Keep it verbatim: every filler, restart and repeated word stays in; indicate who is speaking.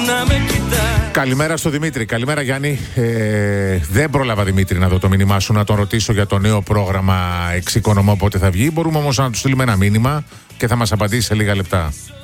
Speaker 1: να με κοιτάς.
Speaker 2: Καλημέρα στο Δημήτρη. Καλημέρα Γιάννη. ε, Δεν πρόλαβα Δημήτρη να δω το μήνυμά σου, να τον ρωτήσω για το νέο πρόγραμμα Εξοικονομώ πότε θα βγει. Μπορούμε όμως να του στείλουμε ένα μήνυμα και θα μας απαντήσει σε λίγα λεπτά.